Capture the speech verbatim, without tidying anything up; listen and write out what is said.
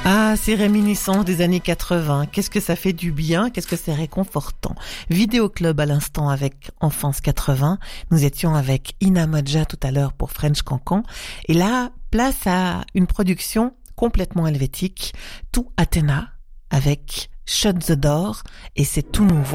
Ah, ces réminiscences des années quatre-vingts. Qu'est-ce que ça fait du bien? Qu'est-ce que c'est réconfortant? Vidéo Club à l'instant avec Enfance quatre-vingts. Nous étions avec Ina Modja tout à l'heure pour French Cancan. Et là, place à une production complètement helvétique. Tout Athéna avec Shut the Door. Et c'est tout nouveau.